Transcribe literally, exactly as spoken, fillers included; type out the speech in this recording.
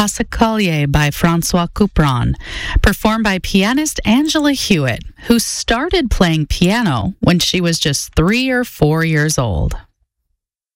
Passacaglie by Francois Couperin, performed by pianist Angela Hewitt, who started playing piano when she was just three or four years old.